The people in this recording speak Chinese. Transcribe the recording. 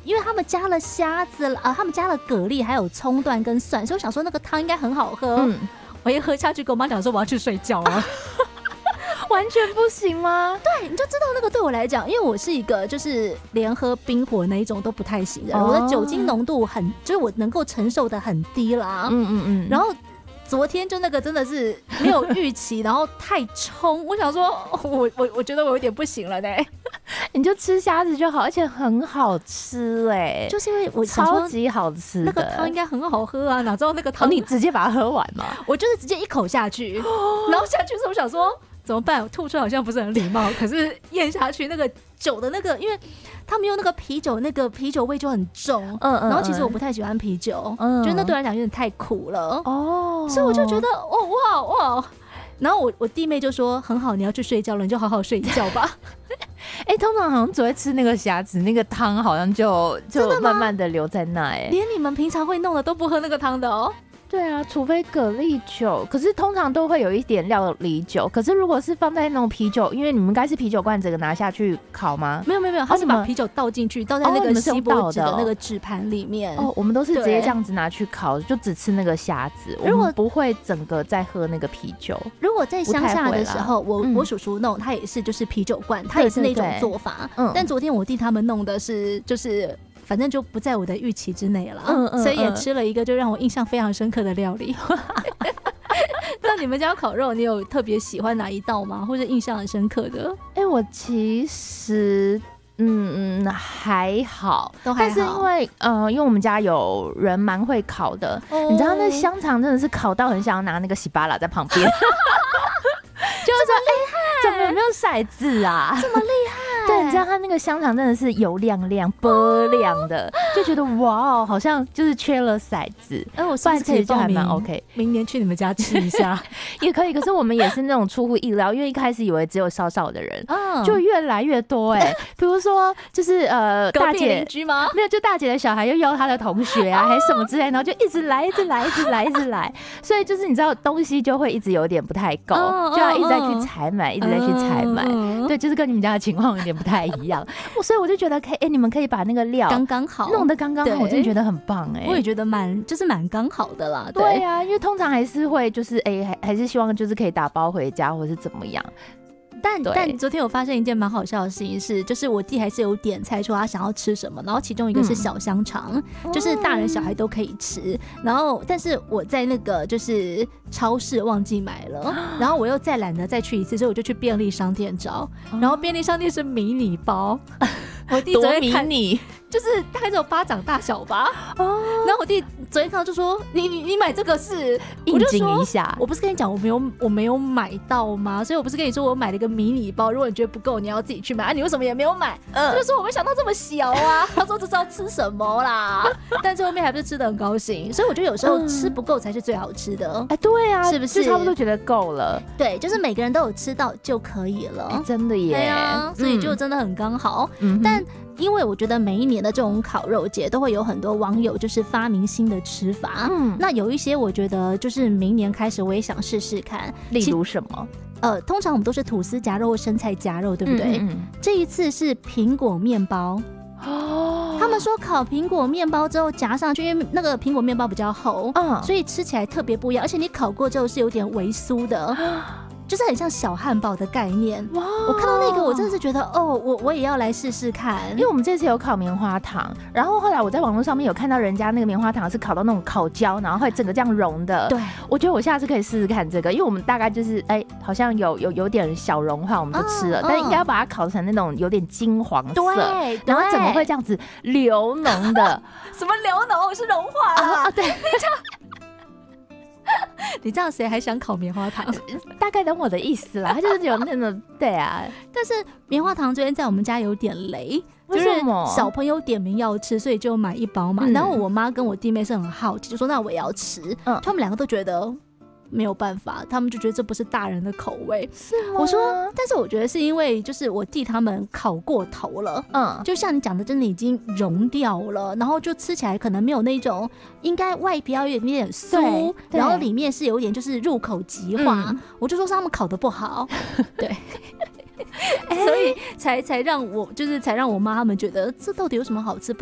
因为他们加了虾子他们加了蛤蜊，还有葱段跟蒜，所以我想说那个汤应该很好喝。我一喝下去，跟我妈讲说我要去睡觉了。 完全不行吗？ 对，你就知道那个对我来讲，因为我是一个就是连喝冰火那一种都不太行的人，我的酒精浓度就是我能够承受的很低啦。然后昨天就那个真的是没有预期，然后太冲，我想说我觉得我有点不行了呢。 你就吃虾子就好，而且很好吃就是因为我超级好吃的， 那个汤应该很好喝啊，哪知道那个汤你直接把它喝完吗？ 我就是直接一口下去，然后下去之后我想说怎么办？我吐出来好像不是很礼貌，可是咽下去那个酒的那个，因为他们用那个啤酒，那个啤酒味就很重，然后其实我不太喜欢啤酒，觉得那对我来讲有点太苦了，所以我就觉得哇，然后我弟妹就说很好，你要去睡觉了，你就好好睡觉吧。 通常好像只会吃那个虾子，那个汤好像就慢慢的留在那。 连你们平常会弄的都不喝那个汤的哦。 对啊，除非蛤蜊酒，可是通常都会有一点料理酒。可是如果是放在那种啤酒，因为你们应该是啤酒罐整个拿下去烤吗？ 没有，他是把啤酒倒进去，倒在那个锡箔纸的那个纸盘里面。 我们都是直接这样子拿去烤，就只吃那个虾子，我们不会整个再喝那个啤酒。 如果在乡下的时候，我叔叔弄，他也是就是啤酒罐，他也是那种做法。但昨天我弟他们弄的是就是反正就不在我的预期之内了，所以也吃了一个就让我印象非常深刻的料理。那你们家烤肉，你有特别喜欢哪一道吗？或者印象很深刻的？ 我其实还好， 都还好。 但是因为我们家有人蛮会烤的，你知道那香肠真的是烤到很想要拿那个洗巴拉在旁边。就是说怎么有没有骰子啊？ 这么厉害？ 对，你知道它那个香肠真的是油亮亮、波亮的，就觉得哇，好像就是缺了骰子。 我是不是可以报名蛮 OK， 明年去你们家吃一下也可以。可是我们也是那种出乎意料，因为一开始以为只有少少的人，就越来越多比如说就是大姐邻居吗？ 没有，就大姐的小孩又邀他的同学啊，还是什么之类，然后就一直来，所以就是你知道东西就会一直有点不太够，就要一直在去采买，一直在去采买。对，就是跟你们家的情况有点不太一样。所以我就觉得你们可以把那个料刚刚好弄得刚刚好，我真的觉得很棒。 我也觉得蛮刚好的啦。 对啊，因为通常还是会就是还是希望就是可以打包回家或是怎么样。 但昨天我发现一件蛮好笑的事情是，就是我弟还是有点菜说他想要吃什么，然后其中一个是小香肠，就是大人小孩都可以吃。然后但是我在那个就是超市忘记买了，然后我又再懒得再去一次，所以我就去便利商店找，然后便利商店是迷你包。我弟昨天看迷你， 就是大概只有巴掌大小吧。然后我弟昨天看到就说你买这个是应景一下。 我不是跟你讲我没有买到吗？所以我不是跟你说我买了一个迷你包，如果你觉得不够你要自己去买你为什么也没有买？他就说我没想到这么小啊。他说这是要吃什么啦？但最后面还不是吃得很高兴。所以我觉得有时候吃不够才是最好吃的。 对啊， 是不是？ 就差不多觉得够了。 对，就是每个人都有吃到就可以了。 真的耶。 对啊，所以就真的很刚好。但因为我觉得每一年的这种烤肉节都会有很多网友就是发明新的吃法，那有一些我觉得就是明年开始我也想试试看。 例如什么？ 通常我们都是吐司夹肉或生菜夹肉，对不对？这一次是苹果面包。他们说烤苹果面包之后夹上去，因为那个苹果面包比较厚，所以吃起来特别不一样，而且你烤过之后是有点微酥的。就是很像小汉堡的概念。哇！我看到那个，我真的是觉得我也要来试试看。 因为我们这次有烤棉花糖，然后后来我在网络上面有看到人家那个棉花糖是烤到那种烤焦，然后会整个这样融的。 对， 我觉得我下次可以试试看这个，因为我们大概就是好像有点小融化，我们就吃了，但应该要把它烤成那种有点金黄色， 对， 然后整个会这样子流浓的。 什么流浓？是融化啊？ 对。 你这样谁还想烤棉花糖？ 大概懂我的意思啦，它就是有那种对啊。 但是棉花糖昨天在我们家有点雷，就是小朋友点名要吃，所以就买一包嘛。然后我妈跟我弟妹是很好奇，就说那我也要吃。他们两个都觉得没有办法，他们就觉得这不是大人的口味。 是吗？ 我说，但是我觉得是因为就是我弟他们烤过头了，就像你讲的，真的已经融掉了，然后就吃起来可能没有那种，应该外皮要有点酥，然后里面是有点就是入口即化。我就说是他们烤得不好，对。所以才让我妈他们觉得这到底有什么好吃？